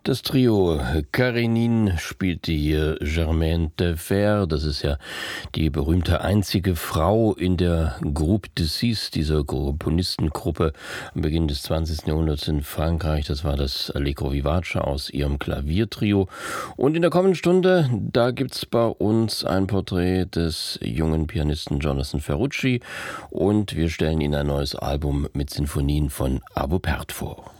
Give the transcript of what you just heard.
Das Trio Karenin spielte hier Germaine de Fer. Das ist ja die berühmte einzige Frau in der Groupe de Six, dieser Komponistengruppe am Beginn des 20. Jahrhunderts in Frankreich. Das war das Allegro Vivace aus ihrem Klaviertrio. Und in der kommenden Stunde, da gibt's bei uns ein Porträt des jungen Pianisten Jonathan Ferrucci und wir stellen Ihnen ein neues Album mit Sinfonien von Arvo Pärt vor.